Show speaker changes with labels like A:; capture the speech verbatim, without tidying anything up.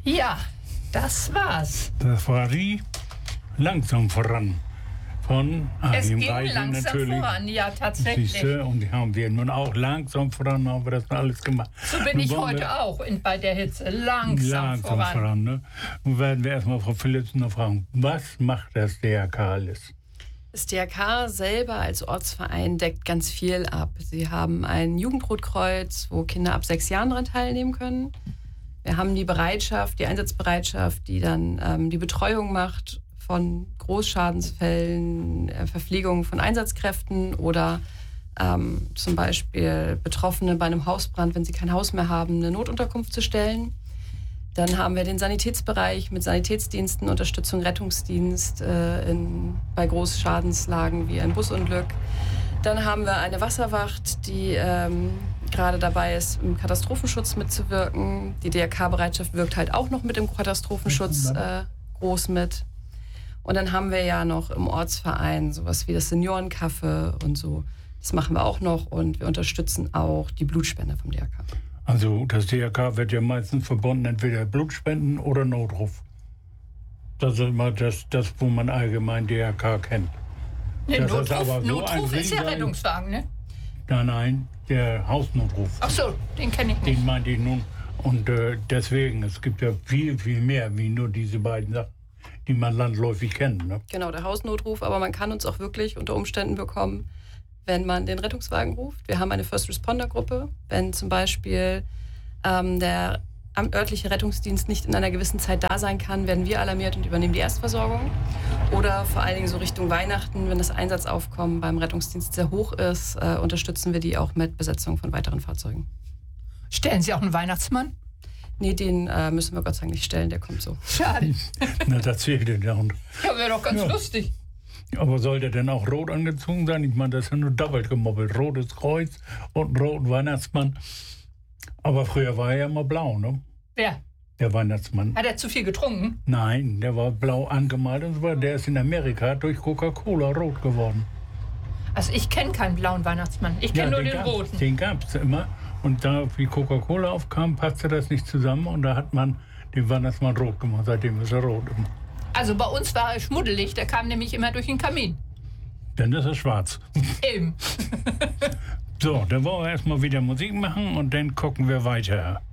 A: Ja, das war's.
B: Das war die Langsam voran. Von
A: Es
B: Achim
A: ging
B: Reising
A: langsam
B: natürlich.
A: voran, ja, tatsächlich.
B: Siehste, und die haben wir nun auch langsam voran, haben wir das alles gemacht.
A: So bin
B: Nun
A: ich
B: wollen
A: heute
B: wir
A: auch in, bei der Hitze. Langsam,
B: langsam
A: voran.
B: voran. Ne? Nun werden wir erstmal Frau Philips noch fragen, was macht das D R K alles?
C: Das D R K selber als Ortsverein deckt ganz viel ab. Sie haben ein Jugendrotkreuz, wo Kinder ab sechs Jahren daran teilnehmen können. Wir haben die Bereitschaft, die Einsatzbereitschaft, die dann ähm, die Betreuung macht von Großschadensfällen, äh, Verpflegung von Einsatzkräften oder ähm, zum Beispiel Betroffene bei einem Hausbrand, wenn sie kein Haus mehr haben, eine Notunterkunft zu stellen. Dann haben wir den Sanitätsbereich mit Sanitätsdiensten, Unterstützung, Rettungsdienst äh, in, bei Großschadenslagen wie ein Busunglück. Dann haben wir eine Wasserwacht, die ähm, gerade dabei ist, im Katastrophenschutz mitzuwirken. Die D R K-Bereitschaft wirkt halt auch noch mit im Katastrophenschutz äh, groß mit. Und dann haben wir ja noch im Ortsverein sowas wie das Seniorencafé und so. Das machen wir auch noch und wir unterstützen auch die Blutspende vom D R K.
B: Also das D R K wird ja meistens verbunden, entweder Blutspenden oder Notruf. Das ist immer das, das wo man allgemein D R K kennt.
A: Nee,
B: Das ist
A: Notruf,
B: aber so
A: Notruf
B: ein
A: ist ja
B: Riesen-
A: Rettungswagen, ne?
B: Nein, nein, der Hausnotruf.
A: Ach so, den kenne ich nicht.
B: Den meinte ich nun. Und äh, deswegen, es gibt ja viel, viel mehr wie nur diese beiden Sachen, die man landläufig kennt. Ne?
C: Genau, der Hausnotruf, aber man kann uns auch wirklich unter Umständen bekommen, wenn man den Rettungswagen ruft. Wir haben eine First-Responder-Gruppe. Wenn zum Beispiel ähm, der örtliche Rettungsdienst nicht in einer gewissen Zeit da sein kann, werden wir alarmiert und übernehmen die Erstversorgung. Oder vor allen Dingen so Richtung Weihnachten, wenn das Einsatzaufkommen beim Rettungsdienst sehr hoch ist, äh, unterstützen wir die auch mit Besetzung von weiteren Fahrzeugen.
A: Stellen Sie auch einen Weihnachtsmann?
C: Nee, den äh, müssen wir Gott sei Dank nicht stellen, der kommt so.
A: Schade.
B: Na, das zählt ja. Und,
A: Ja, wäre doch ganz
B: Ja.
A: lustig.
B: aber soll der denn auch rot angezogen sein? Ich meine, das ist ja nur doppelt gemobbelt. Rotes Kreuz und einen roten Weihnachtsmann. Aber früher war er ja immer blau, ne?
A: Wer?
B: Der Weihnachtsmann.
A: Hat er zu viel getrunken?
B: Nein, der war blau angemalt und so weiter. Der ist in Amerika durch Coca-Cola rot geworden.
A: Also ich kenne keinen blauen Weihnachtsmann. Ich kenne nur den,
B: gab's,
A: roten.
B: Den gab es immer. Und da, wie Coca-Cola aufkam, passte das nicht zusammen. Und da hat man den Weihnachtsmann rot gemacht. Seitdem ist er rot.
A: Also bei uns war er schmuddelig. Der kam nämlich immer durch den Kamin.
B: Dann ist er schwarz.
A: Eben.
B: So, dann wollen wir erstmal wieder Musik machen und dann gucken wir weiter.